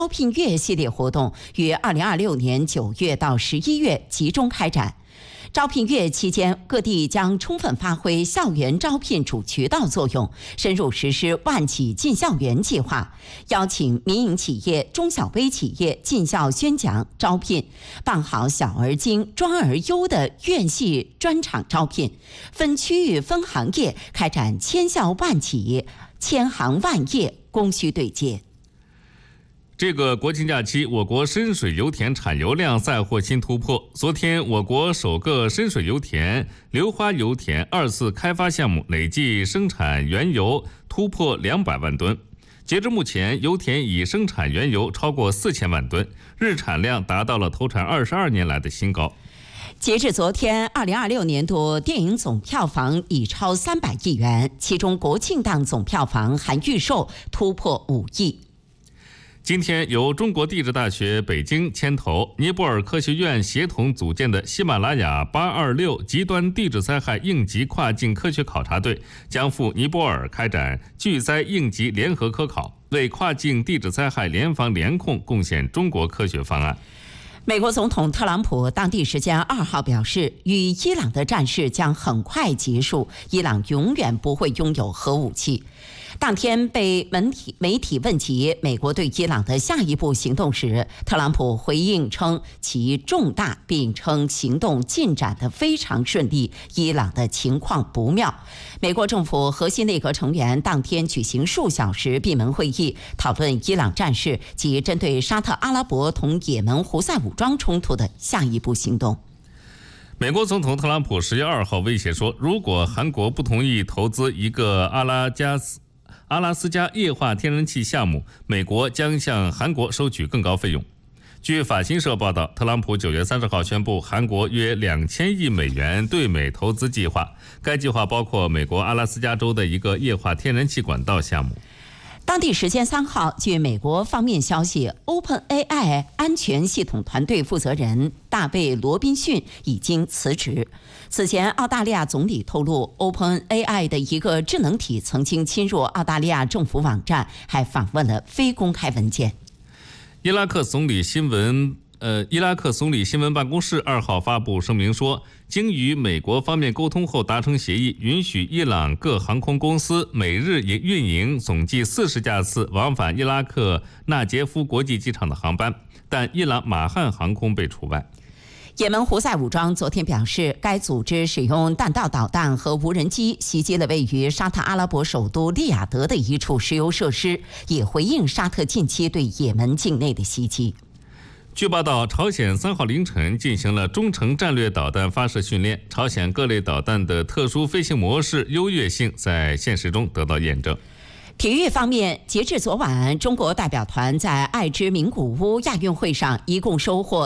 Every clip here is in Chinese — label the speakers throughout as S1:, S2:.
S1: 招聘月系列活动于2026年9月到11月集中开展。招聘月期间，各地将充分发挥校园招聘主渠道作用，深入实施万企进校园计划，邀请民营企业、中小微企业进校宣讲招聘，办好小而精、专而优的院系专场招聘，分区域、分行业开展千校万企、千行万业供需对接。
S2: 这个国庆假期，我国深水油田产油量再获新突破。昨天，我国首个深水油田硫花油田2次开发项目累计生产原油突破200万吨。截至目前，油田已生产原油超过4000万吨，日产量达到了投产22年来的新高。
S1: 截至昨天，2026年度电影总票房已超300亿元，其中国庆档总票房含预售突破5亿。
S2: 今天，由中国地质大学北京牵头，尼泊尔科学院协同组建的喜马拉雅826极端地质灾害应急跨境科学考察队将赴尼泊尔开展巨灾应急联合科考，为跨境地质灾害联防联控贡献中国科学方案。
S1: 美国总统特朗普当地时间2号表示，与伊朗的战事将很快结束，伊朗永远不会拥有核武器。当天被媒体问及美国对伊朗的下一步行动时，特朗普回应称其重大，并称行动进展得非常顺利，伊朗的情况不妙。美国政府核心内阁成员当天举行数小时闭门会议，讨论伊朗战事及针对沙特阿拉伯同也门胡塞武装冲突的下一步行动。
S2: 美国总统特朗普10月2号威胁说，如果韩国不同意投资一个阿拉斯加液化天然气项目，美国将向韩国收取更高费用。据法新社报道，特朗普9月30号宣布韩国约2000亿美元对美投资计划，该计划包括美国阿拉斯加州的一个液化天然气管道项目。
S1: 当地时间3号，据美国方面消息 ，OpenAI 安全系统团队负责人大卫·罗宾逊已经辞职。此前，澳大利亚总理透露 ，OpenAI 的一个智能体曾经侵入澳大利亚政府网站，还访问了非公开文件。
S2: 伊拉克总理新闻办公室2号发布声明说，经与美国方面沟通后达成协议，允许伊朗各航空公司每日也运营总计40架次往返伊拉克纳杰夫国际机场的航班，但伊朗马汉航空被除外。
S1: 也门胡塞武装昨天表示，该组织使用弹道导弹和无人机袭击了位于沙特阿拉伯首都利雅得的一处石油设施，也回应沙特近期对也门境内的袭击。
S2: 据报道，朝鲜3号凌晨进行了中程战略导弹发射训练，朝鲜各类导弹的特殊飞行模式优越性在现实中得到验证。
S1: 体育方面，截至昨晚，中国代表团在爱知名古屋亚运会上一共收获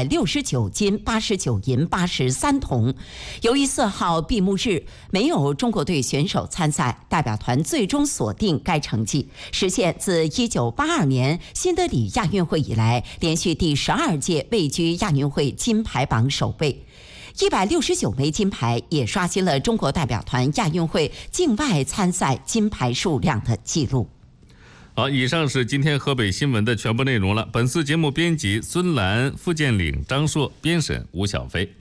S1: 169金、89银、83铜。由于4号闭幕日没有中国队选手参赛，代表团最终锁定该成绩，实现自1982年新德里亚运会以来连续第12届位居亚运会金牌榜首位。169枚金牌也刷新了中国代表团亚运会境外参赛金牌数量的纪录。
S2: 好，以上是今天河北新闻的全部内容了。本次节目编辑孙兰、付建岭、张硕，编审吴小飞。